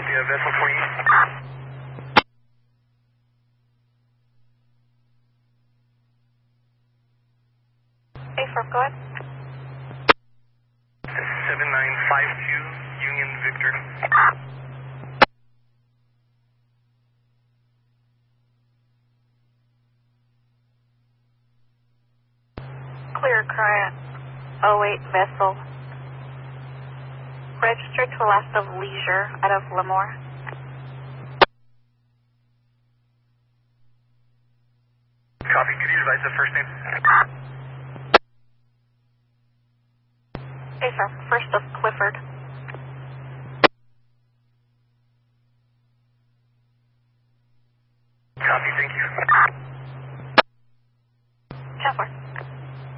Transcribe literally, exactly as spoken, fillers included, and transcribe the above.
Philadelphia, vessel twenty-eight. Hey, firm, go ahead. seven nine five two, Union Victor. Clear current oh eight vessel. Registered to the last of Leisure out of Lemoore. Copy, could you advise the first name? Hey, sir, first of Clifford.